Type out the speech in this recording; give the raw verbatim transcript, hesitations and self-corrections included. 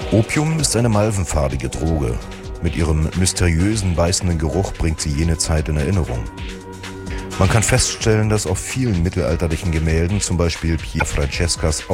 Opium ist eine malvenfarbige Droge. Mit ihrem mysteriösen, beißenden Geruch bringt sie jene Zeit in Erinnerung. Man kann feststellen, dass auf vielen mittelalterlichen Gemälden, zum Beispiel Pier Francescas